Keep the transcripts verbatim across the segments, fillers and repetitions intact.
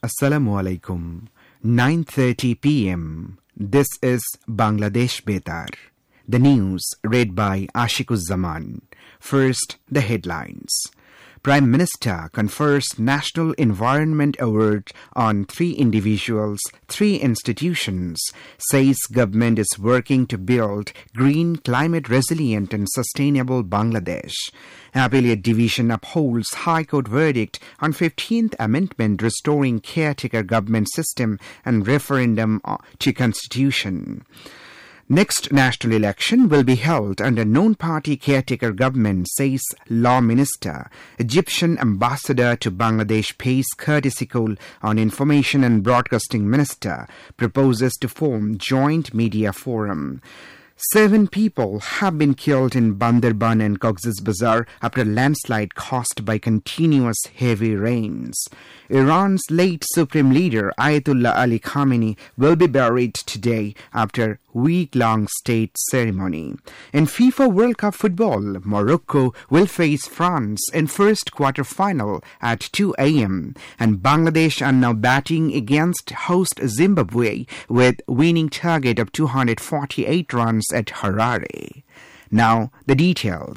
Assalamu alaikum. nine thirty p.m. This is Bangladesh Betar. The news read by Ashiquzzaman. First, the headlines. Prime Minister confers National Environment Award on three individuals, three institutions, says government is working to build green, climate-resilient and sustainable Bangladesh. Appellate Division upholds High Court verdict on fifteenth Amendment restoring caretaker government system and referendum to Constitution. Next national election will be held under non-party caretaker government, says Law Minister. Egyptian ambassador to Bangladesh pays courtesy call on Information and Broadcasting Minister, proposes to form joint media forum. Seven people have been killed in Bandarban and Cox's Bazar after a landslide caused by continuous heavy rains. Iran's late Supreme Leader Ayatollah Ali Khamenei will be buried today after week-long state ceremony. In FIFA World Cup football, Morocco will face France in first quarter-final at two a.m. and Bangladesh are now batting against host Zimbabwe with winning target of two hundred forty-eight runs at Harare. Now, the details.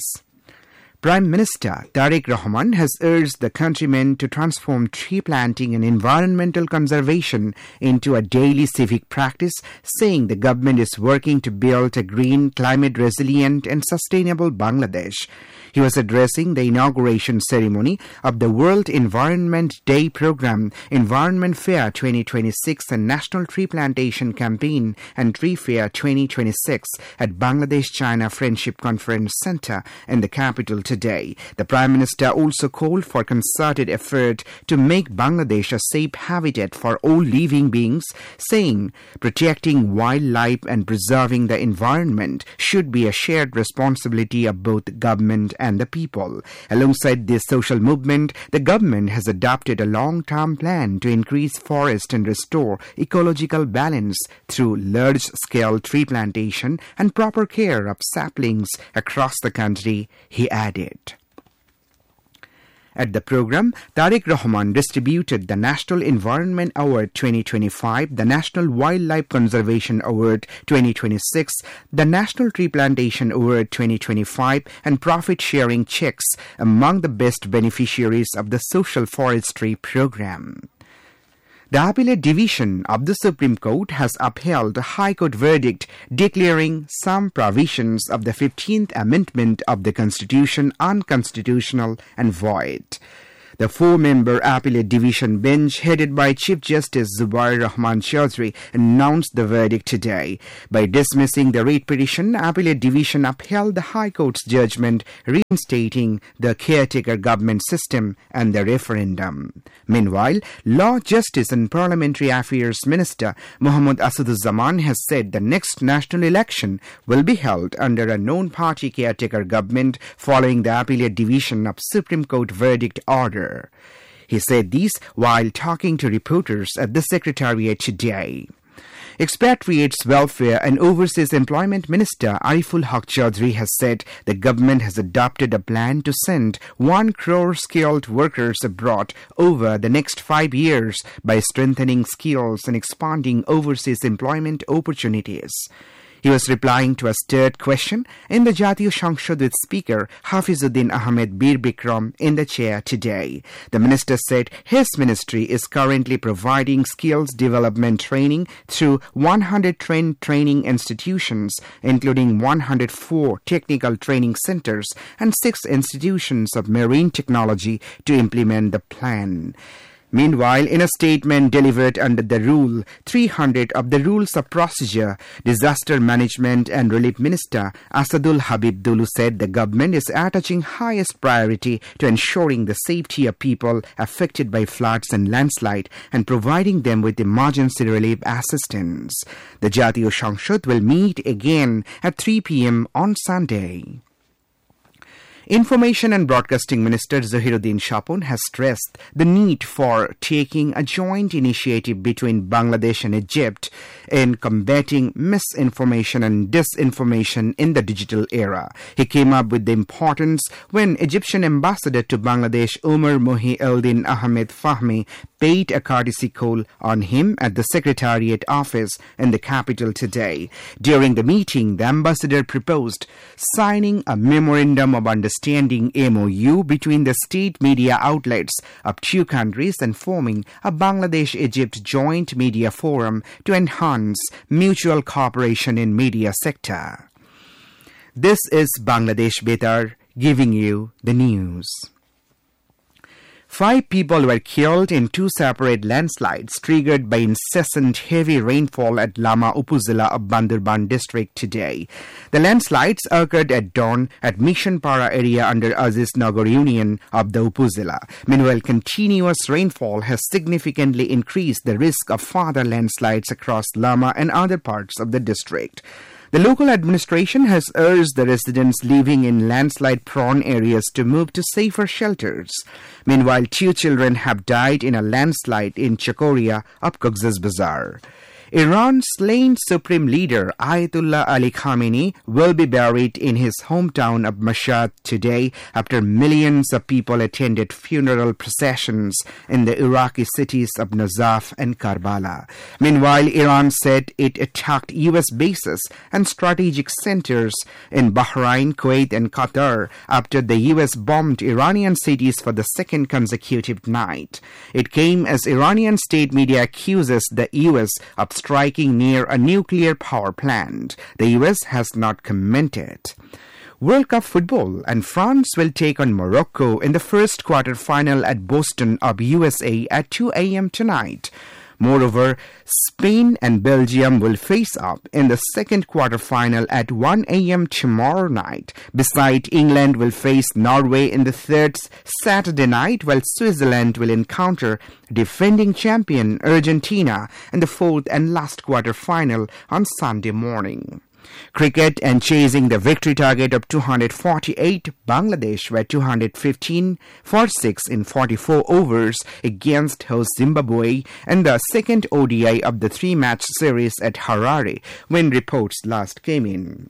Prime Minister Tariq Rahman has urged the countrymen to transform tree planting and environmental conservation into a daily civic practice, saying the government is working to build a green, climate-resilient and sustainable Bangladesh. He was addressing the inauguration ceremony of the World Environment Day program, Environment Fair twenty twenty-six and National Tree Plantation Campaign and Tree Fair twenty twenty-six at Bangladesh-China Friendship Conference Center in the capital today. The Prime Minister also called for concerted effort to make Bangladesh a safe habitat for all living beings, saying protecting wildlife and preserving the environment should be a shared responsibility of both government and the people. Alongside this social movement, the government has adopted a long-term plan to increase forest and restore ecological balance through large-scale tree plantation and proper care of saplings across the country, he added. At the program, Tariq Rahman distributed the National Environment Award twenty twenty-five, the National Wildlife Conservation Award twenty twenty-six, the National Tree Plantation Award twenty twenty-five, and profit-sharing checks among the best beneficiaries of the Social Forestry Program. The Appellate Division of the Supreme Court has upheld the High Court verdict declaring some provisions of the fifteenth Amendment of the Constitution unconstitutional and void. The four-member Appellate Division bench, headed by Chief Justice Zubair Rahman Chaudhry, announced the verdict today. By dismissing the writ petition, Appellate Division upheld the High Court's judgment, reinstating the caretaker government system and the referendum. Meanwhile, Law, Justice and Parliamentary Affairs Minister Muhammad Asaduzzaman has said the next national election will be held under a non-party caretaker government following the Appellate Division of Supreme Court verdict order. He said this while talking to reporters at the Secretariat today. Expatriates Welfare and Overseas Employment Minister Ariful Haq Chaudhry has said the government has adopted a plan to send one crore skilled workers abroad over the next five years by strengthening skills and expanding overseas employment opportunities. He was replying to a stirred question in the Jatiyo Sangshad with Speaker Hafizuddin Ahmed Bir Bikram in the chair today. The minister said his ministry is currently providing skills development training through one hundred trained training institutions, including one hundred four technical training centers and six institutions of marine technology to implement the plan. Meanwhile, in a statement delivered under the Rule three hundred of the Rules of Procedure, Disaster Management and Relief Minister Asadul Habib Dulu said the government is attaching highest priority to ensuring the safety of people affected by floods and landslide and providing them with emergency relief assistance. The Jatiyo Sangshad will meet again at three p.m. on Sunday. Information and Broadcasting Minister Zahiruddin Shapon has stressed the need for taking a joint initiative between Bangladesh and Egypt in combating misinformation and disinformation in the digital era. He came up with the importance when Egyptian ambassador to Bangladesh Umar Mohi Eldin Ahmed Fahmi paid a courtesy call on him at the Secretariat office in the capital today. During the meeting, the ambassador proposed signing a Memorandum of Understanding M O U between the state media outlets of two countries and forming a Bangladesh-Egypt joint media forum to enhance mutual cooperation in media sector. This is Bangladesh Betar giving you the news. Five people were killed in two separate landslides triggered by incessant heavy rainfall at Lama Upazila of Bandurban district today. The landslides occurred at dawn at Missionpara area under Aziz Nagar Union of the Upazila. Meanwhile, continuous rainfall has significantly increased the risk of further landslides across Lama and other parts of the district. The local administration has urged the residents living in landslide-prone areas to move to safer shelters. Meanwhile, two children have died in a landslide in Chakoria of Cox's Bazar. Iran's slain supreme leader Ayatollah Ali Khamenei will be buried in his hometown of Mashhad today after millions of people attended funeral processions in the Iraqi cities of Najaf and Karbala. Meanwhile, Iran said it attacked U S bases and strategic centers in Bahrain, Kuwait and Qatar after the U S bombed Iranian cities for the second consecutive night. It came as Iranian state media accuses the U S of striking near a nuclear power plant. The U S has not commented. World Cup football, and France will take on Morocco in the first quarter final at Boston of U S A at two a.m. tonight. Moreover, Spain and Belgium will face up in the second quarter final at one a.m. tomorrow night. Besides, England will face Norway in the third Saturday night, while Switzerland will encounter defending champion Argentina in the fourth and last quarter final on Sunday morning. Cricket, and chasing the victory target of two hundred forty-eight, Bangladesh were two hundred fifteen for six in forty-four overs against host Zimbabwe in the second O D I of the three-match series at Harare when reports last came in.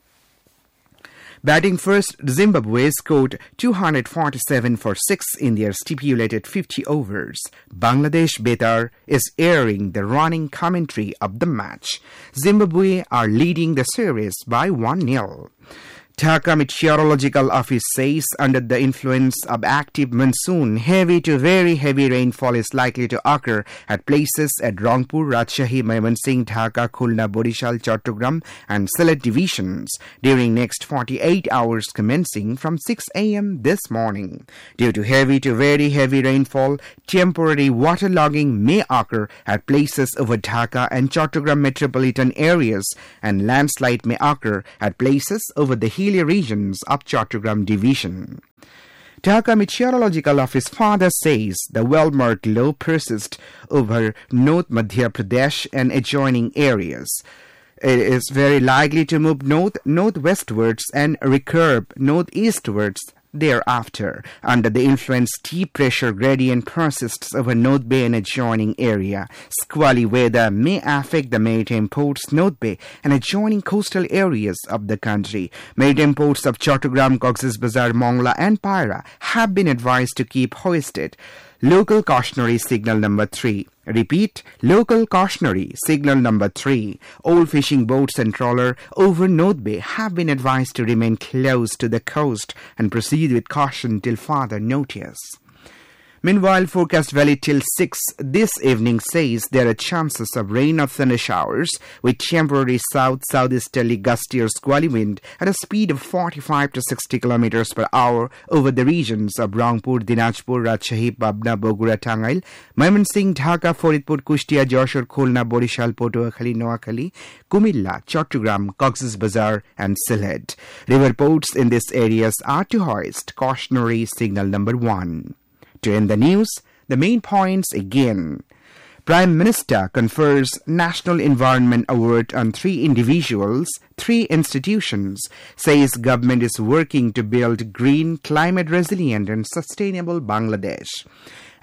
Batting first, Zimbabwe scored two hundred forty-seven for six in their stipulated fifty overs. Bangladesh Betar is airing the running commentary of the match. Zimbabwe are leading the series by one nil. Dhaka Meteorological Office says under the influence of active monsoon, heavy to very heavy rainfall is likely to occur at places at Rangpur, Rajshahi, Mymensingh, Dhaka, Khulna, Borishal, Chattogram and Sylhet divisions during next forty-eight hours commencing from six a.m. this morning. Due to heavy to very heavy rainfall, temporary waterlogging may occur at places over Dhaka and Chattogram metropolitan areas, and landslide may occur at places over the hilly regions of Chattogram division. Dhaka Meteorological Office further says the well-marked low persists over North Madhya Pradesh and adjoining areas. It is very likely to move north northwestwards and recurve northeastwards thereafter. Under the influence, deep pressure gradient persists over North Bay and adjoining area. Squally weather may affect the maritime ports, North Bay and adjoining coastal areas of the country. Maritime ports of Chattogram, Cox's Bazar, Mongla and Paira have been advised to keep hoisted local cautionary signal number three. Repeat, local cautionary signal number three. All fishing boats and trawler over North Bay have been advised to remain close to the coast and proceed with caution till further notice. Meanwhile, forecast valid till six this evening says there are chances of rain or thunder showers with temporary south-southeasterly gusty or squally wind at a speed of forty-five to sixty kilometers per hour over the regions of Rangpur, Dinajpur, Rajshahi, Pabna, Bogura, Tangail, Mymensingh, Dhaka, Faridpur, Kushtia, Joshore, Khulna, Borishal, Patuakhali, Noakhali, Kumilla, Chattogram, Cox's Bazar and Sylhet. River ports in these areas are to hoist cautionary signal number one. To end the news, the main points again. Prime Minister confers National Environment Award on three individuals, three institutions, says government is working to build green, climate resilient and sustainable Bangladesh.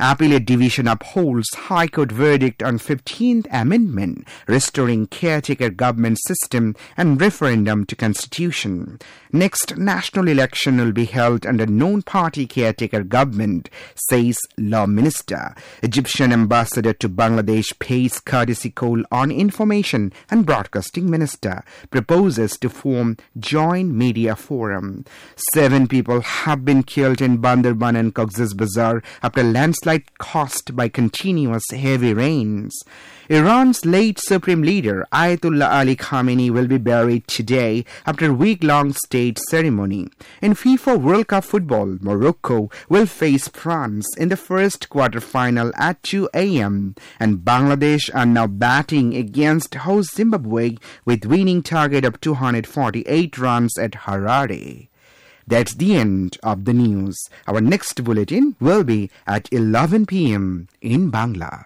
Appellate Division upholds High Court verdict on fifteenth Amendment, restoring caretaker government system and referendum to Constitution. Next national election will be held under non-party caretaker government, says Law Minister. Egyptian ambassador to Bangladesh pays courtesy call on Information and Broadcasting Minister, proposes to form joint media forum. Seven people have been killed in Bandarban and Cox's Bazar after landslide caused by continuous heavy rains. Iran's late Supreme Leader Ayatollah Ali Khamenei will be buried today after a week-long state ceremony. In FIFA World Cup football, Morocco will face France in the first quarter-final at two a.m. and Bangladesh are now batting against host Zimbabwe with winning target of two hundred forty-eight runs at Harare. That's the end of the news. Our next bulletin will be at eleven p.m. in Bangla.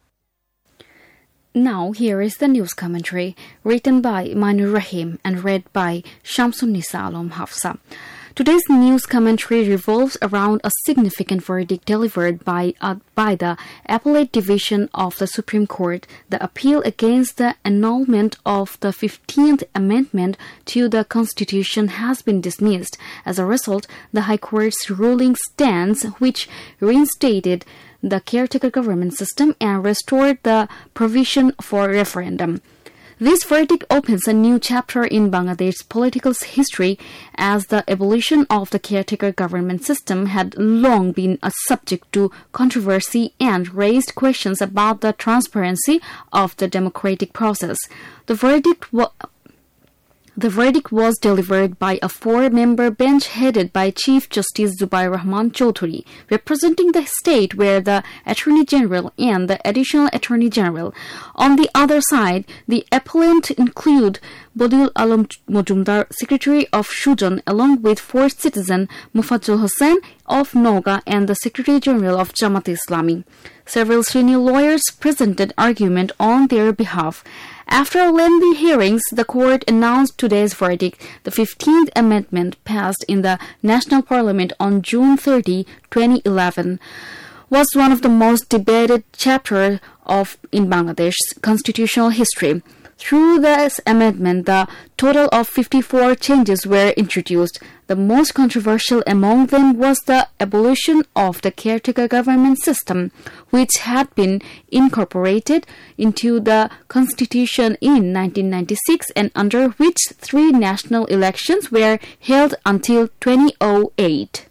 Now here is the news commentary written by Manur Rahim and read by Shamsun Nisa Alom Hafsa. Today's news commentary revolves around a significant verdict delivered by uh, by the Appellate Division of the Supreme Court. The appeal against the annulment of the fifteenth Amendment to the Constitution has been dismissed. As a result, the High Court's ruling stands, which reinstated the caretaker government system and restored the provision for referendum. This verdict opens a new chapter in Bangladesh's political history, as the abolition of the caretaker government system had long been a subject to controversy and raised questions about the transparency of the democratic process. The verdict was The verdict was delivered by a four-member bench headed by Chief Justice Zubair Rahman Chaudhuri, representing the state where the Attorney General and the Additional Attorney General. On the other side, the appellant include Bodil Alam Mojumdar, Secretary of Shujan, along with fourth citizen Mufazzal Hussain of Noga and the Secretary General of Jamaat Islami. Several senior lawyers presented argument on their behalf. After lengthy hearings, the court announced today's verdict. The fifteenth Amendment, passed in the National Parliament on June thirtieth, twenty eleven, was one of the most debated chapters of in Bangladesh's constitutional history. Through this amendment, the total of fifty-four changes were introduced. The most controversial among them was the abolition of the caretaker government system, which had been incorporated into the Constitution in nineteen ninety-six and under which three national elections were held until two thousand eight.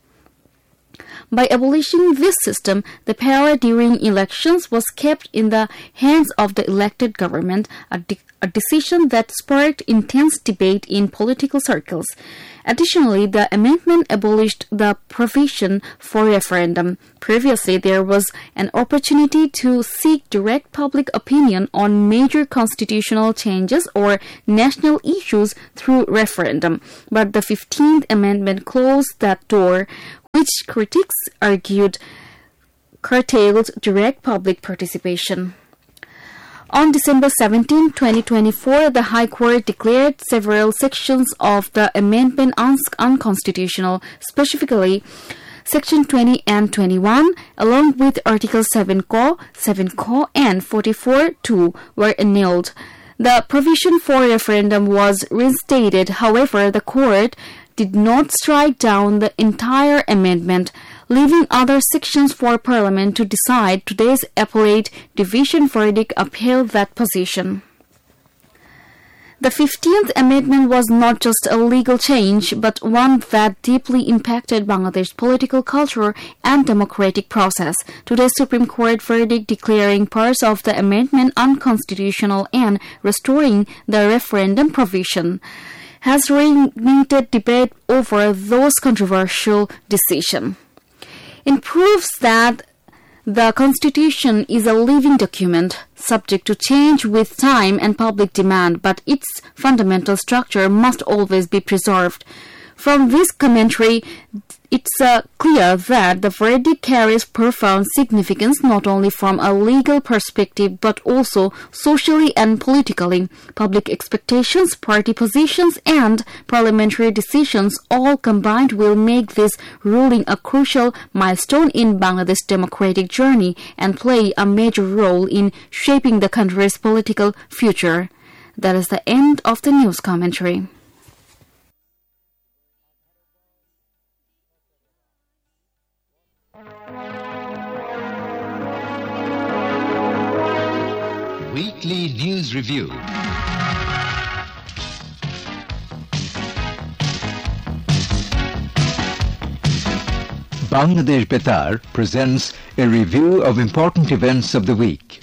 By abolishing this system, the power during elections was kept in the hands of the elected government, a, de- a decision that sparked intense debate in political circles. Additionally, the amendment abolished the provision for referendum. Previously, there was an opportunity to seek direct public opinion on major constitutional changes or national issues through referendum, but the fifteenth Amendment closed that door, which critics argued curtailed direct public participation. On December seventeenth, twenty twenty-four, the High Court declared several sections of the amendment unconstitutional, specifically Section twenty and twenty-one, along with Article seven co, seven co, and forty-four two were annulled. The provision for referendum was reinstated. However, the court did not strike down the entire amendment, leaving other sections for Parliament to decide. Today's Appellate Division verdict upheld that position. The fifteenth Amendment was not just a legal change, but one that deeply impacted Bangladesh's political culture and democratic process. Today's Supreme Court verdict declaring parts of the amendment unconstitutional and restoring the referendum provision has reignited debate over those controversial decisions. It proves that the Constitution is a living document, subject to change with time and public demand, but its fundamental structure must always be preserved. From this commentary, It's uh, clear that the verdict carries profound significance not only from a legal perspective but also socially and politically. Public expectations, party positions, and parliamentary decisions all combined will make this ruling a crucial milestone in Bangladesh's democratic journey and play a major role in shaping the country's political future. That is the end of the news commentary. Weekly News Review. Bangladesh Betar presents a review of important events of the week.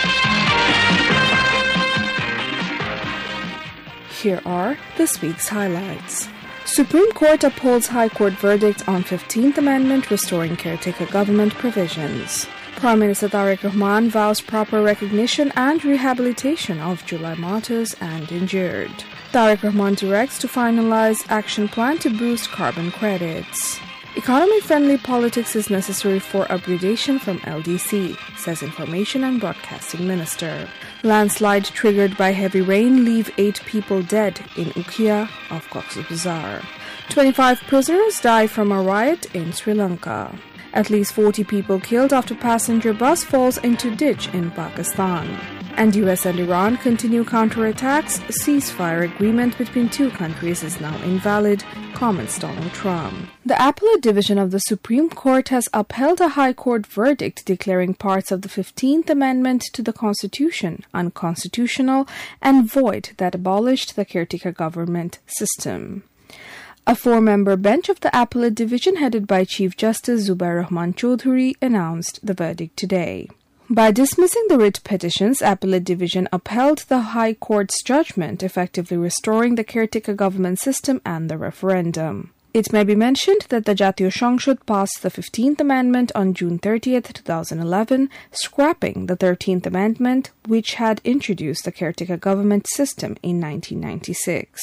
Here are this week's highlights. Supreme Court upholds High Court verdict on fifteenth Amendment restoring caretaker government provisions. Prime Minister Tariq Rahman vows proper recognition and rehabilitation of July martyrs and injured. Tariq Rahman directs to finalize action plan to boost carbon credits. Economy-friendly politics is necessary for upgradation from L D C, says Information and Broadcasting Minister. Landslide triggered by heavy rain leave eight people dead in Ukhia of Cox's Bazar. twenty-five prisoners die from a riot in Sri Lanka. At least forty people killed after passenger bus falls into ditch in Pakistan. And U S and Iran continue counterattacks. Ceasefire agreement between two countries is now invalid, comments Donald Trump. The Appellate Division of the Supreme Court has upheld a High Court verdict declaring parts of the fifteenth Amendment to the Constitution unconstitutional and void that abolished the caretaker government system. A four-member bench of the Appellate Division headed by Chief Justice Zubair Rahman Chaudhuri announced the verdict today. By dismissing the writ petitions, Appellate Division upheld the High Court's judgment, effectively restoring the caretaker government system and the referendum. It may be mentioned that the Jatiyo Shangshud passed the fifteenth Amendment on June thirtieth, twenty eleven, scrapping the thirteenth Amendment, which had introduced the caretaker government system in nineteen ninety-six.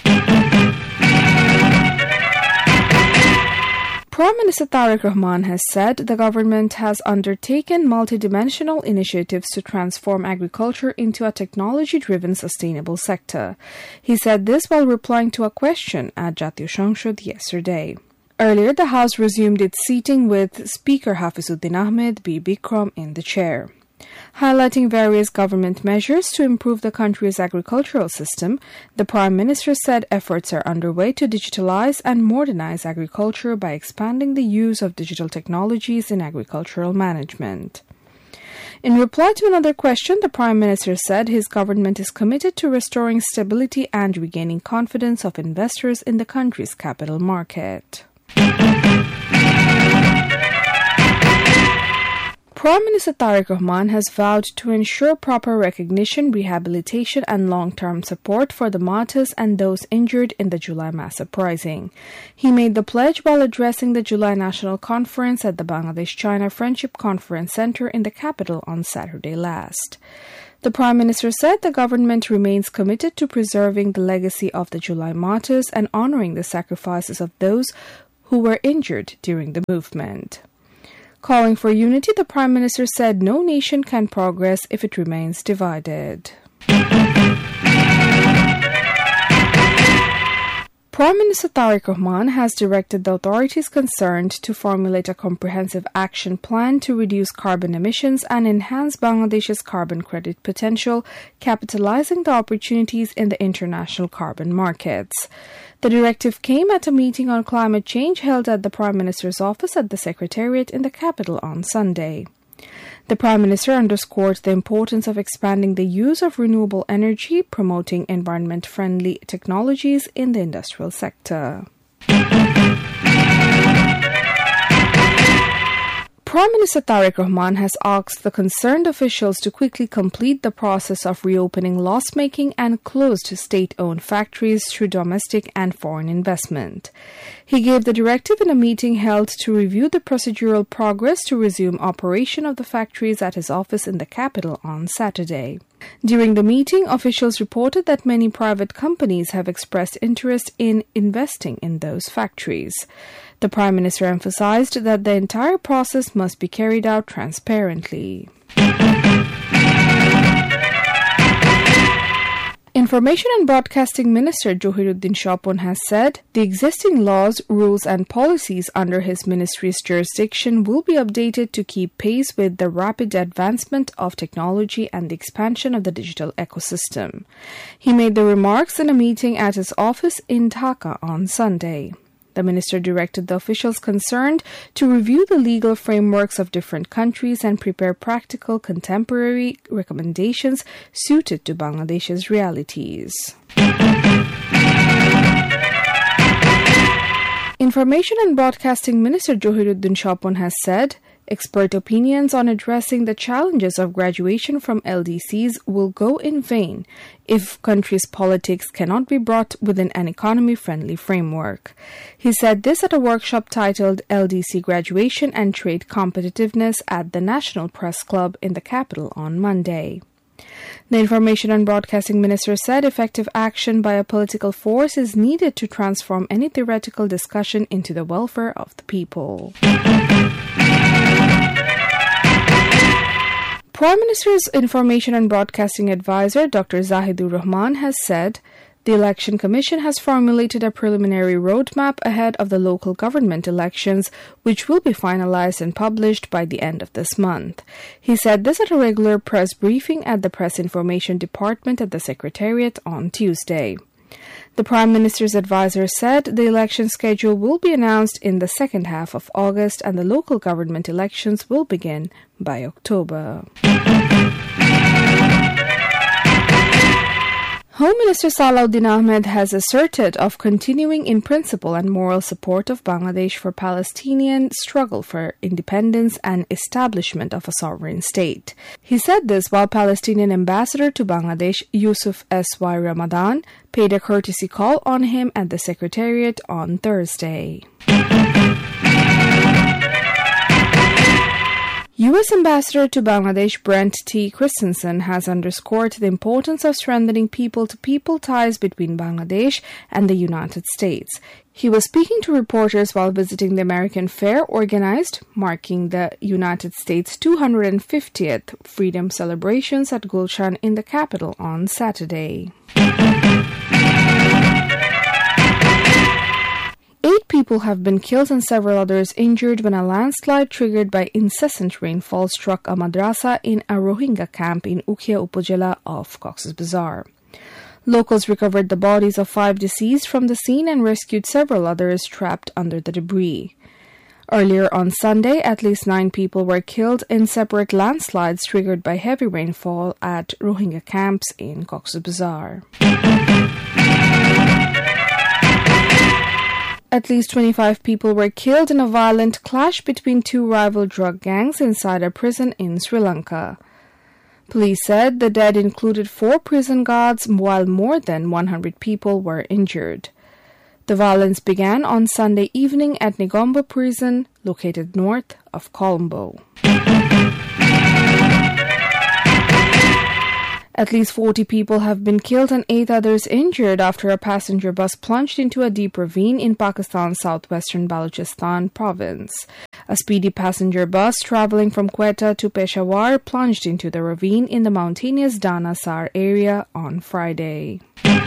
Prime Minister Tariq Rahman has said the government has undertaken multidimensional initiatives to transform agriculture into a technology-driven sustainable sector. He said this while replying to a question at Jatiyo Shangshud yesterday. Earlier, the House resumed its seating with Speaker Hafizuddin Ahmed B. Bikram in the chair. Highlighting various government measures to improve the country's agricultural system, the Prime Minister said efforts are underway to digitalize and modernize agriculture by expanding the use of digital technologies in agricultural management. In reply to another question, the Prime Minister said his government is committed to restoring stability and regaining confidence of investors in the country's capital market. Prime Minister Tariq Rahman has vowed to ensure proper recognition, rehabilitation and long-term support for the martyrs and those injured in the July mass uprising. He made the pledge while addressing the July National Conference at the Bangladesh-China Friendship Conference Center in the capital on Saturday last. The Prime Minister said the government remains committed to preserving the legacy of the July martyrs and honoring the sacrifices of those who were injured during the movement. Calling for unity, the Prime Minister said no nation can progress if it remains divided. Prime Minister Tariq Rahman has directed the authorities concerned to formulate a comprehensive action plan to reduce carbon emissions and enhance Bangladesh's carbon credit potential, capitalizing the opportunities in the international carbon markets. The directive came at a meeting on climate change held at the Prime Minister's office at the Secretariat in the capital on Sunday. The Prime Minister underscored the importance of expanding the use of renewable energy, promoting environment-friendly technologies in the industrial sector. Prime Minister Tariq Rahman has asked the concerned officials to quickly complete the process of reopening loss-making and closed state-owned factories through domestic and foreign investment. He gave the directive in a meeting held to review the procedural progress to resume operation of the factories at his office in the capital on Saturday. During the meeting, officials reported that many private companies have expressed interest in investing in those factories. The Prime Minister emphasized that the entire process must be carried out transparently. Information and Broadcasting Minister Johiruddin Shopon has said the existing laws, rules and policies under his ministry's jurisdiction will be updated to keep pace with the rapid advancement of technology and the expansion of the digital ecosystem. He made the remarks in a meeting at his office in Dhaka on Sunday. The minister directed the officials concerned to review the legal frameworks of different countries and prepare practical, contemporary recommendations suited to Bangladesh's realities. Information and Broadcasting Minister Johiruddin Shopon has said expert opinions on addressing the challenges of graduation from L D Cs will go in vain if country's politics cannot be brought within an economy-friendly framework. He said this at a workshop titled L D C Graduation and Trade Competitiveness at the National Press Club in the capital on Monday. The Information and Broadcasting Minister said effective action by a political force is needed to transform any theoretical discussion into the welfare of the people. Prime Minister's Information and Broadcasting Advisor Doctor Zahidur Rahman has said the Election Commission has formulated a preliminary roadmap ahead of the local government elections, which will be finalized and published by the end of this month. He said this at a regular press briefing at the Press Information Department at the Secretariat on Tuesday. The Prime Minister's advisor said the election schedule will be announced in the second half of August and the local government elections will begin by October. Home Minister Salahuddin Ahmed has asserted of continuing in principle and moral support of Bangladesh for Palestinian struggle for independence and establishment of a sovereign state. He said this while Palestinian ambassador to Bangladesh Yusuf S Y Ramadan paid a courtesy call on him at the Secretariat on Thursday. U S Ambassador to Bangladesh Brent T. Christensen has underscored the importance of strengthening people-to-people ties between Bangladesh and the United States. He was speaking to reporters while visiting the American Fair organized, marking the United States' two hundred fiftieth Freedom Celebrations at Gulshan in the capital on Saturday. Eight people have been killed and several others injured when a landslide triggered by incessant rainfall struck a madrasa in a Rohingya camp in Ukhia Upazila of Cox's Bazar. Locals recovered the bodies of five deceased from the scene and rescued several others trapped under the debris. Earlier on Sunday, at least nine people were killed in separate landslides triggered by heavy rainfall at Rohingya camps in Cox's Bazar. At least twenty-five people were killed in a violent clash between two rival drug gangs inside a prison in Sri Lanka. Police said the dead included four prison guards, while more than one hundred people were injured. The violence began on Sunday evening at Negombo Prison, located north of Colombo. At least forty people have been killed and eight others injured after a passenger bus plunged into a deep ravine in Pakistan's southwestern Balochistan province. A speedy passenger bus traveling from Quetta to Peshawar plunged into the ravine in the mountainous Dana Sar area on Friday.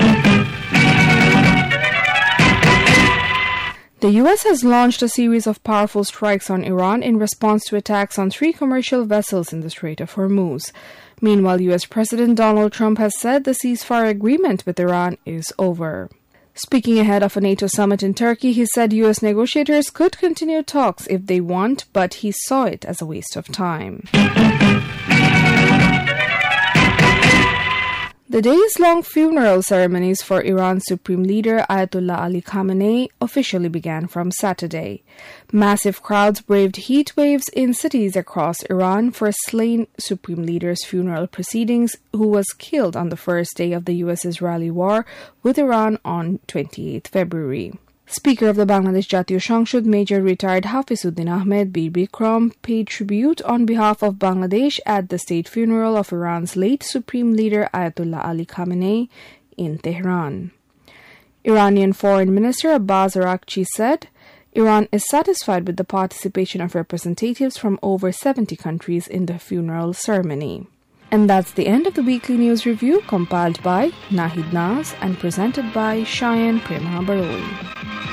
The U S has launched a series of powerful strikes on Iran in response to attacks on three commercial vessels in the Strait of Hormuz. Meanwhile, U S President Donald Trump has said the ceasefire agreement with Iran is over. Speaking ahead of a NATO summit in Turkey, he said U S negotiators could continue talks if they want, but he saw it as a waste of time. The days-long funeral ceremonies for Iran's Supreme Leader Ayatollah Ali Khamenei officially began from Saturday. Massive crowds braved heat waves in cities across Iran for slain Supreme Leader's funeral proceedings, who was killed on the first day of the U S-Israeli war with Iran on twenty-eighth February. Speaker of the Bangladesh Jatiyo Shangshud, Major retired Hafizuddin Ahmed Bir Bikram, paid tribute on behalf of Bangladesh at the state funeral of Iran's late Supreme Leader Ayatollah Ali Khamenei in Tehran. Iranian Foreign Minister Abbas Araghchi said, Iran is satisfied with the participation of representatives from over seventy countries in the funeral ceremony. And that's the end of the weekly news review compiled by Nahid Naz and presented by Cheyenne Prema Baroi.